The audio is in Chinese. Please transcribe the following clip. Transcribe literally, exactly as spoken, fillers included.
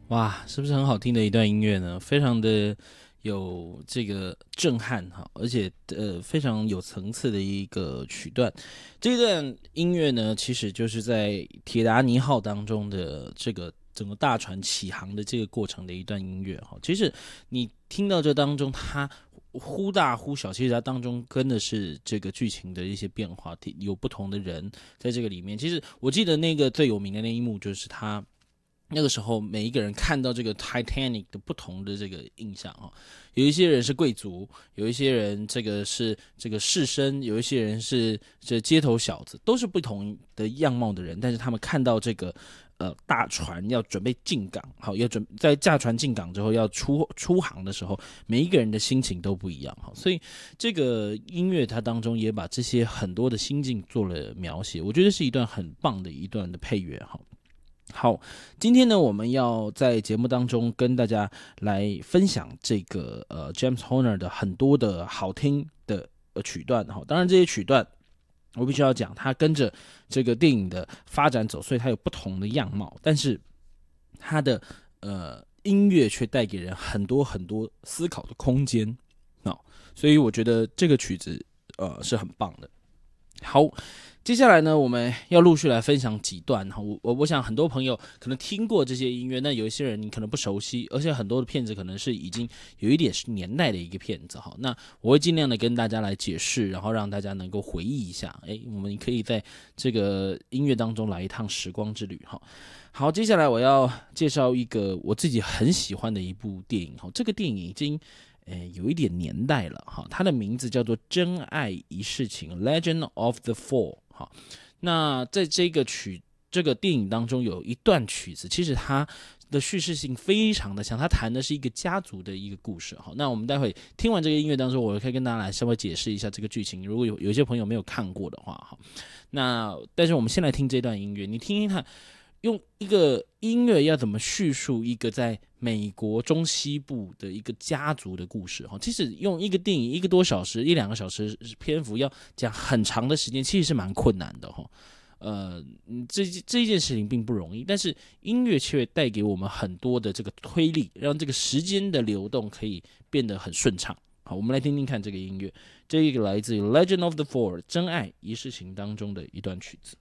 哇，是不是很好听的一段音乐呢？非常的有这个震撼哈，而且呃非常有层次的一个曲段。这段音乐呢，其实就是在铁达尼号当中的这个整个大船起航的这个过程的一段音乐哈。其实你听到这当中，它忽大忽小，其实它当中跟的是这个剧情的一些变化，有不同的人在这个里面。其实我记得那个最有名的那一幕就是他。那个时候，每一个人看到这个 Titanic 的不同的这个印象哈，有一些人是贵族，有一些人这个是这个士绅，有一些人是这街头小子，都是不同的样貌的人。但是他们看到这个呃大船要准备进港，好，要准在驾船进港之后要出出航的时候，每一个人的心情都不一样哈。所以这个音乐它当中也把这些很多的心境做了描写，我觉得是一段很棒的一段的配乐哈。好，今天呢，我们要在节目当中跟大家来分享这个呃 James Horner 的很多的好听的呃曲段哈。当然，这些曲段我必须要讲，它跟着这个电影的发展走，所以它有不同的样貌，但是它的呃音乐却带给人很多很多思考的空间哦。所以我觉得这个曲子呃是很棒的。好。接下来呢，我们要陆续来分享几段哈。我我想很多朋友可能听过这些音乐，那有一些人你可能不熟悉，而且很多的片子可能是已经有一点年代的一个片子哈。那我会尽量的跟大家来解释，然后让大家能够回忆一下。哎，我们可以在这个音乐当中来一趟时光之旅哈。好，接下来我要介绍一个我自己很喜欢的一部电影哈。这个电影已经。诶，有一点年代了哈，它的名字叫做《真爱一世情》（Legend of the Fall） 哈。那在这个曲这个电影当中，有一段曲子，其实它的叙事性非常的强，它谈的是一个家族的一个故事哈。那我们待会听完这个音乐当中，我可以跟大家来稍微解释一下这个剧情，如果有有一些朋友没有看过的话哈。那但是我们先来听这段音乐，你听听看。用一个音乐要怎么叙述一个在美国中西部的一个家族的故事？其实用一个电影一个多小时、一两个小时篇幅要讲很长的时间，其实是蛮困难的哈。呃，这这一件事情并不容易，但是音乐却带给我们很多的这个推力，让这个时间的流动可以变得很顺畅。好，我们来听听看这个音乐，这个来自于《Legend of the Fall》真爱一世情当中的一段曲子。